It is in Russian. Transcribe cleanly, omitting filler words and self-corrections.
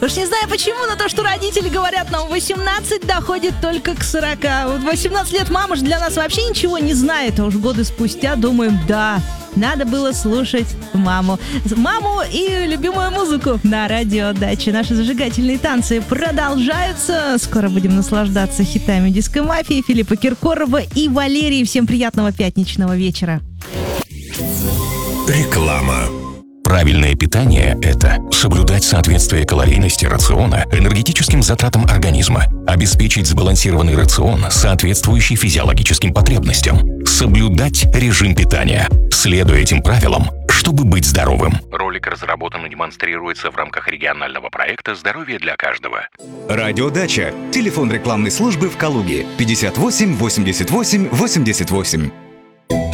Уж не знаю почему, но то, что родители говорят нам 18, доходит только к 40. Вот 18 лет мама же для нас вообще ничего не знает, а уж годы спустя думаем, да, надо было слушать маму. Маму и любимую музыку на радио Дача. Наши зажигательные танцы продолжаются. Скоро будем наслаждаться хитами диско-мафии Филиппа Киркорова и Валерии. Всем приятного пятничного вечера. Реклама. Правильное питание – это соблюдать соответствие калорийности рациона энергетическим затратам организма, обеспечить сбалансированный рацион, соответствующий физиологическим потребностям, соблюдать режим питания, следуя этим правилам, чтобы быть здоровым. Ролик разработан и демонстрируется в рамках регионального проекта «Здоровье для каждого». Радиодача. Телефон рекламной службы в Калуге 58 88 88.